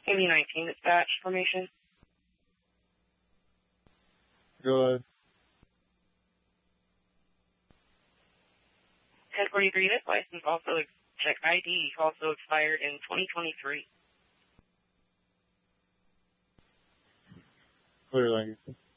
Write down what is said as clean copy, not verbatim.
AB-19 dispatch formation. Go ahead. 1043 unit license also check ID also expired in 2023. Clear language.